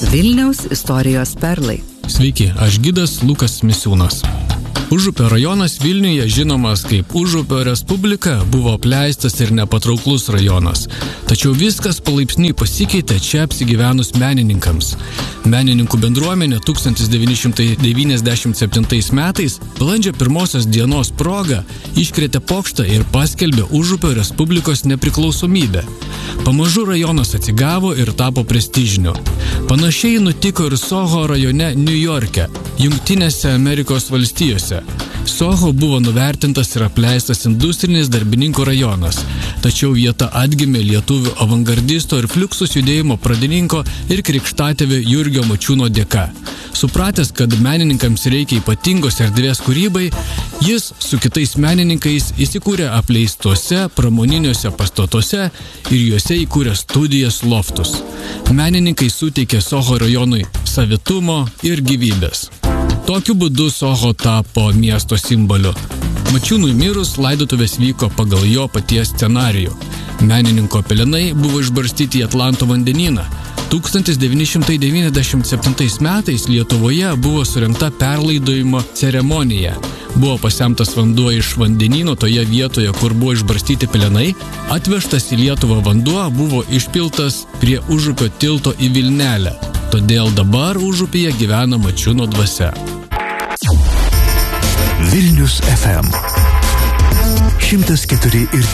Vilniaus istorijos perlai. Sveiki, aš gidas Lukas Misiūnas. Užupio rajonas Vilniuje, žinomas kaip Užupio Respublika, buvo apleistas ir nepatrauklus rajonas. Tačiau viskas palaipsniui pasikeitė čia apsigyvenus menininkams. Menininkų bendruomenė 1997 metais balandžio 1 dienos proga iškrėtė pokštą ir paskelbė Užupio Respublikos nepriklausomybę. Pamažu rajonas atsigavo ir tapo prestižiniu. Panašiai nutiko ir Soho rajone Niujorke, Jungtinėse Amerikos valstijose. Soho buvo nuvertintas ir apleistas industrinis darbininkų rajonas, tačiau vieta atgimė lietuvių avangardisto ir fliuksus judėjimo pradininko ir krikštatėvio Jurgio Mačiūno dėka. Supratęs, kad menininkams reikia ypatingos erdvės kūrybai, jis su kitais menininkais įsikūrė apleistuose pramoniniuose pastatuose ir juose įkūrė studijas loftus. Menininkai suteikė Soho rajonui savitumo ir gyvybės. Tokiu būdu Soho tapo miesto simboliu. Mačiūnui mirus laidotuvės vyko pagal jo paties scenarijų. Menininko pelenai buvo išbarstyti į Atlanto vandenyną. 1997 metais Lietuvoje buvo surengta perlaidojimo ceremonija. Buvo pasemtas vanduo iš vandenyno toje vietoje, kur buvo išbarstyti pelenai. Atvežtas į Lietuvą vanduo buvo išpiltas prie Užupio tilto į Vilnelę. Todėl dabar Užupyje gyvena Mačiūno dvasia. Vilnius FM 104,3